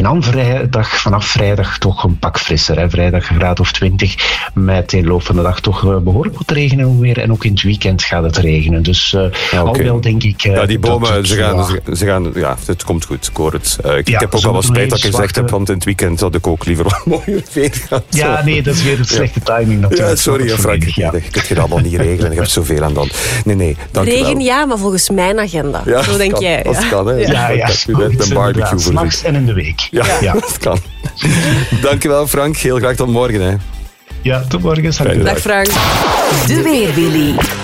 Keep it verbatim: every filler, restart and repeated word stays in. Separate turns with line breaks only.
dan vrijdag, vanaf vrijdag toch een pak frisser. Hè. Vrijdag een graad of twintig, met in de loop van de dag toch uh, behoorlijk wat regen weer. En ook in het weekend gaat het regenen. Dus uh, ja, okay. al wel denk ik... Uh,
ja, die bomen,
het,
ze, gaan,
ja.
ze, ze gaan... Ja, het komt goed, ik hoor het. Uh, ik,
ja,
ik heb ook wel wat spijt dat ik gezegd heb, want in het weekend had ik ook liever wat mooier weer gehad.
Ja, nee, dat is weer het slechte ja. timing natuurlijk.
Ja, sorry, ja, Frank. Ja. Je kunt het allemaal niet regelen. Je hebt zoveel aan dan. Nee, nee, dank
Regen,
wel.
ja, maar volgens mijn agenda. Ja, zo denk
kan,
jij.
Als het
ja.
kan, hè.
Ja, ja. ja.
Een barbecue voor
s'nachts en in de week.
Ja, ja. dat kan. Dankjewel, Frank. Heel graag tot morgen. Hè.
Ja, tot morgen.
Dag, Frank.
De Weerwilly.